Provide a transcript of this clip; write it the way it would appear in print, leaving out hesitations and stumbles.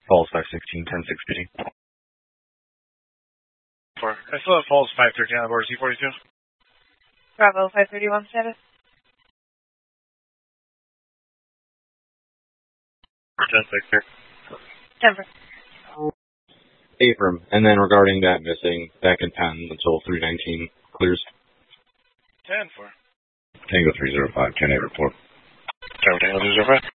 Falls 516, 10-6 speeding. 4. I still have Falls 513 on board C-42. Bravo 531 status. 10-6 here. Denver. Abram, and then regarding that missing, back in 10 until 319 clears. 10-4. Tango 305, 10-8 report. Tango 305.